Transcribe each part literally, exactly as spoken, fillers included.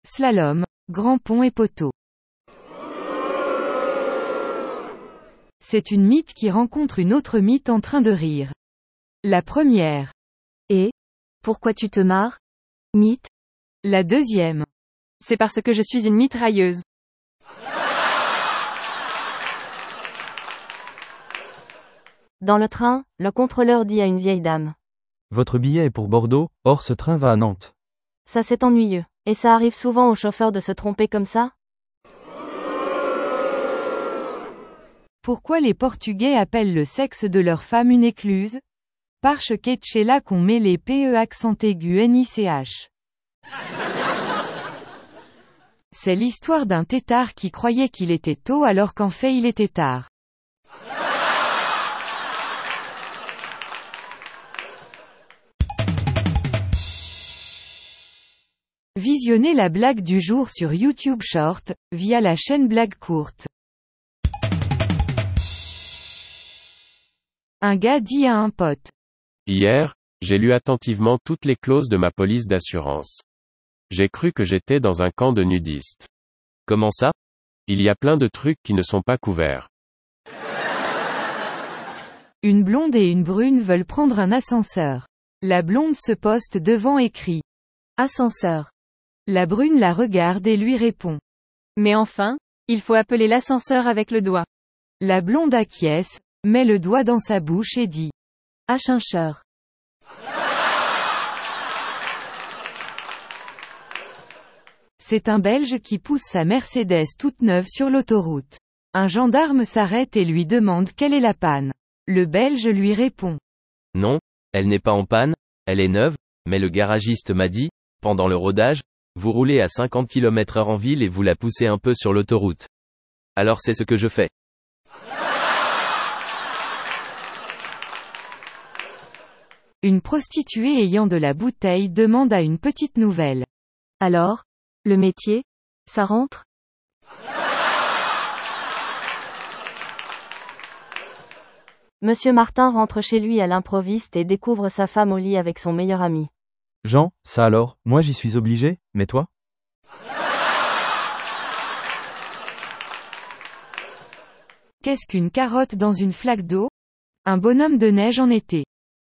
slalom, grand pont et poteau. C'est une mythe qui rencontre une autre mythe en train de rire. La première. Et pourquoi tu te marres? Mythe. La deuxième. C'est parce que je suis une mitrailleuse. Dans le train, le contrôleur dit à une vieille dame. Votre billet est pour Bordeaux, or ce train va à Nantes. Ça c'est ennuyeux. Et ça arrive souvent aux chauffeurs de se tromper comme ça? Pourquoi les Portugais appellent le sexe de leur femme une écluse? Parce que c'est là qu'on met les P E accent aigu N I C H. C'est l'histoire d'un têtard qui croyait qu'il était tôt alors qu'en fait il était tard. Visionnez la blague du jour sur YouTube Short, via la chaîne Blague Courte. Un gars dit à un pote. Hier, j'ai lu attentivement toutes les clauses de ma police d'assurance. J'ai cru que j'étais dans un camp de nudistes. Comment ça? Il y a plein de trucs qui ne sont pas couverts. Une blonde et une brune veulent prendre un ascenseur. La blonde se poste devant et crie. Ascenseur. La brune la regarde et lui répond. Mais enfin, il faut appeler l'ascenseur avec le doigt. La blonde acquiesce, met le doigt dans sa bouche et dit. Ascenseur. C'est un Belge qui pousse sa Mercedes toute neuve sur l'autoroute. Un gendarme s'arrête et lui demande quelle est la panne. Le Belge lui répond. Non, elle n'est pas en panne, elle est neuve, mais le garagiste m'a dit, pendant le rodage, vous roulez à cinquante kilomètres heure en ville et vous la poussez un peu sur l'autoroute. Alors c'est ce que je fais. Une prostituée ayant de la bouteille demande à une petite nouvelle. Alors, le métier, ça rentre? Monsieur Martin rentre chez lui à l'improviste et découvre sa femme au lit avec son meilleur ami. Jean, ça alors, moi j'y suis obligé, mais toi? Qu'est-ce qu'une carotte dans une flaque d'eau? Un bonhomme de neige en été.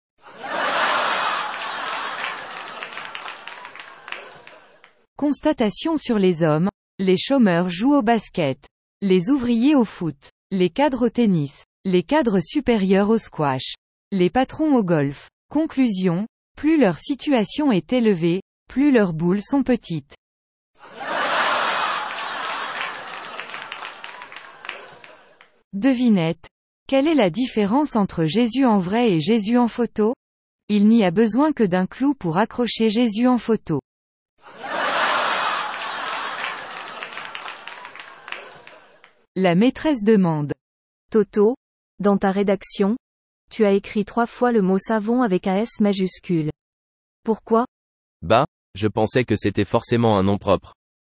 Constatation sur les hommes. Les chômeurs jouent au basket. Les ouvriers au foot. Les cadres au tennis. Les cadres supérieurs au squash. Les patrons au golf. Conclusion. Plus leur situation est élevée, plus leurs boules sont petites. Devinette. Quelle est la différence entre Jésus en vrai et Jésus en photo? Il n'y a besoin que d'un clou pour accrocher Jésus en photo. La maîtresse demande. Toto, dans ta rédaction, tu as écrit trois fois le mot savon avec un S majuscule. Pourquoi? Bah, je pensais que c'était forcément un nom propre.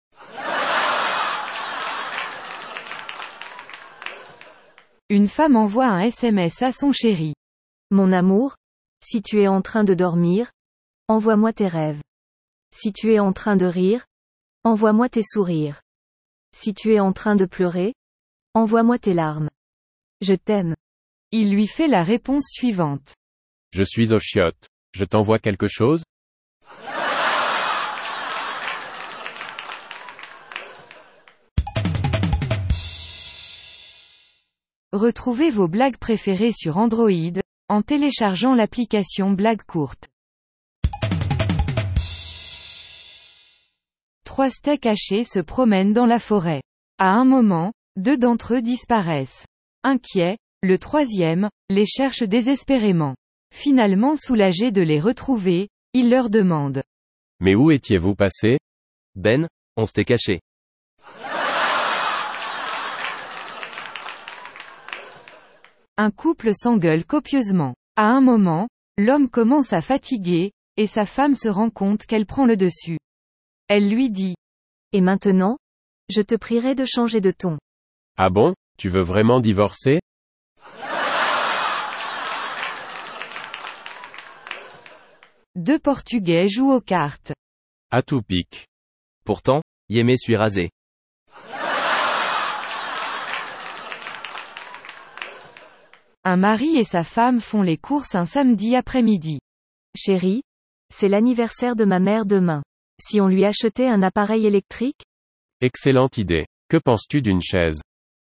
Une femme envoie un S M S à son chéri. Mon amour, si tu es en train de dormir, envoie-moi tes rêves. Si tu es en train de rire, envoie-moi tes sourires. Si tu es en train de pleurer, envoie-moi tes larmes. Je t'aime. Il lui fait la réponse suivante. Je suis aux chiottes. Je t'envoie quelque chose? Retrouvez vos blagues préférées sur Android, en téléchargeant l'application Blague Courte. Trois steaks hachés se promènent dans la forêt. À un moment, deux d'entre eux disparaissent. Inquiet, le troisième, les cherche désespérément. Finalement soulagé de les retrouver, il leur demande. Mais où étiez-vous passé? Ben, on s'était caché. Un couple s'engueule copieusement. À un moment, l'homme commence à fatiguer, et sa femme se rend compte qu'elle prend le dessus. Elle lui dit. Et maintenant? Je te prierai de changer de ton. Ah bon, tu veux vraiment divorcer? Deux Portugais jouent aux cartes. À tout pique. Pourtant, Yémé suis rasé. Un mari et sa femme font les courses un samedi après-midi. Chérie, c'est l'anniversaire de ma mère demain. Si on lui achetait un appareil électrique? Excellente idée. Que penses-tu d'une chaise?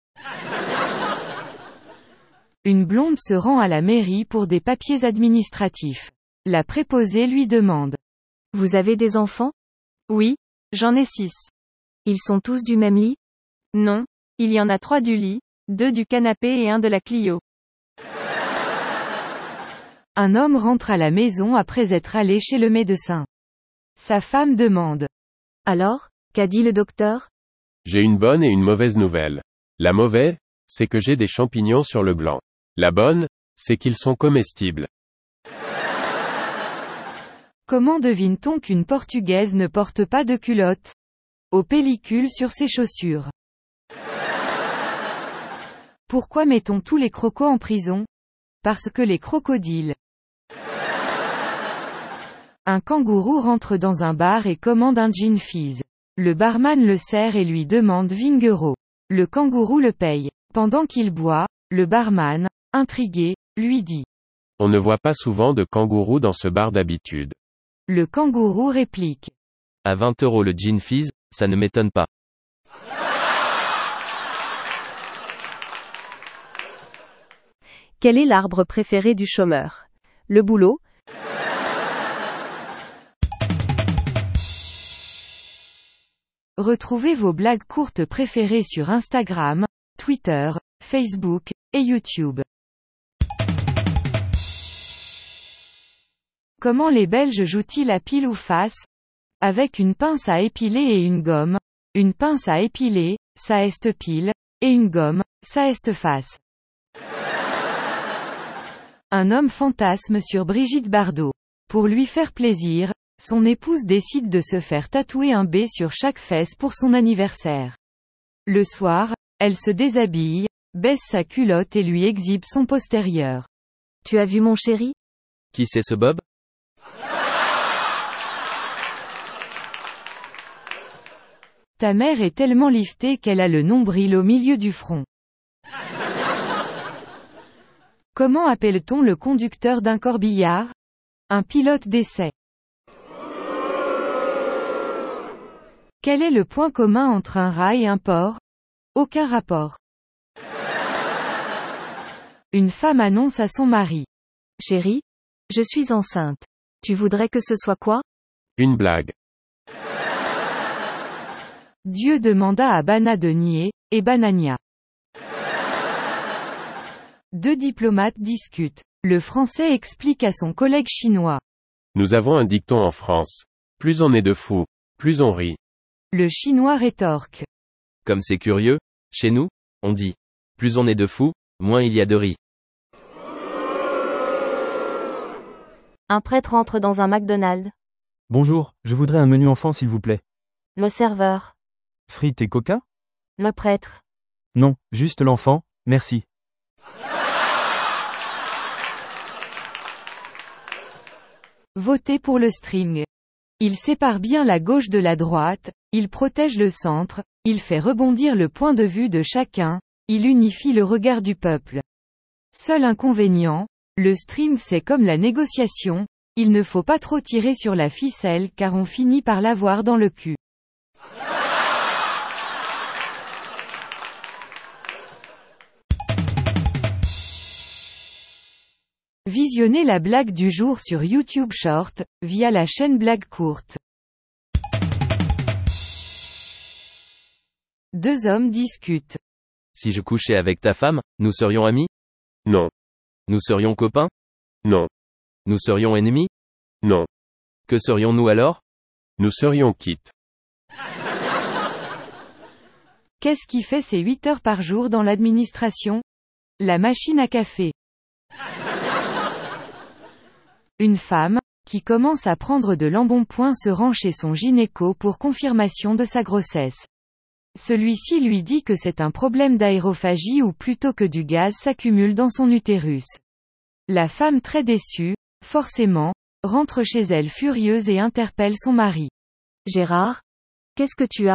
Une blonde se rend à la mairie pour des papiers administratifs. La préposée lui demande. Vous avez des enfants? Oui, j'en ai six. Ils sont tous du même lit? Non, il y en a trois du lit, deux du canapé et un de la Clio. Un homme rentre à la maison après être allé chez le médecin. Sa femme demande. Alors, qu'a dit le docteur? J'ai une bonne et une mauvaise nouvelle. La mauvaise, c'est que j'ai des champignons sur le gland. La bonne, c'est qu'ils sont comestibles. Comment devine-t-on qu'une Portugaise ne porte pas de culotte? Aux pellicules sur ses chaussures. Pourquoi mettons tous les crocos en prison? Parce que les crocodiles. Un kangourou rentre dans un bar et commande un gin fizz. Le barman le sert et lui demande vingt euros. Le kangourou le paye. Pendant qu'il boit, le barman, intrigué, lui dit. On ne voit pas souvent de kangourous dans ce bar d'habitude. Le kangourou réplique. À vingt euros le gin fizz, ça ne m'étonne pas. Quel est l'arbre préféré du chômeur? Le boulot? Retrouvez vos blagues courtes préférées sur Instagram, Twitter, Facebook, et YouTube. Comment les Belges jouent-ils à pile ou face? Avec une pince à épiler et une gomme. Une pince à épiler, ça est pile, et une gomme, ça est face. Un homme fantasme sur Brigitte Bardot. Pour lui faire plaisir, son épouse décide de se faire tatouer un B sur chaque fesse pour son anniversaire. Le soir, elle se déshabille, baisse sa culotte et lui exhibe son postérieur. Tu as vu mon chéri? Qui c'est ce Bob? Ta mère est tellement liftée qu'elle a le nombril au milieu du front. Comment appelle-t-on le conducteur d'un corbillard? Un pilote d'essai. Quel est le point commun entre un rat et un porc? Aucun rapport. Une femme annonce à son mari. Chérie, je suis enceinte. Tu voudrais que ce soit quoi? Une blague. Dieu demanda à Bana de nier, et Banania. Deux diplomates discutent. Le Français explique à son collègue chinois. Nous avons un dicton en France. Plus on est de fous, plus on rit. Le Chinois rétorque. Comme c'est curieux, chez nous, on dit. Plus on est de fous, moins il y a de riz. Un prêtre entre dans un McDonald's. Bonjour, je voudrais un menu enfant s'il vous plaît. Le serveur. Frites et coca? Le prêtre. Non, juste l'enfant, merci. Votez pour le string. Il sépare bien la gauche de la droite, il protège le centre, il fait rebondir le point de vue de chacun, il unifie le regard du peuple. Seul inconvénient, le string c'est comme la négociation, il ne faut pas trop tirer sur la ficelle car on finit par l'avoir dans le cul. Visionnez la blague du jour sur YouTube Short, via la chaîne Blague Courte. Deux hommes discutent. Si je couchais avec ta femme, nous serions amis? Non. Nous serions copains? Non. Nous serions ennemis? Non. Que serions-nous alors? Nous serions quittes. Qu'est-ce qui fait ses huit heures par jour dans l'administration? La machine à café. Une femme, qui commence à prendre de l'embonpoint se rend chez son gynéco pour confirmation de sa grossesse. Celui-ci lui dit que c'est un problème d'aérophagie ou plutôt que du gaz s'accumule dans son utérus. La femme très déçue, forcément, rentre chez elle furieuse et interpelle son mari. Gérard? Qu'est-ce que tu as?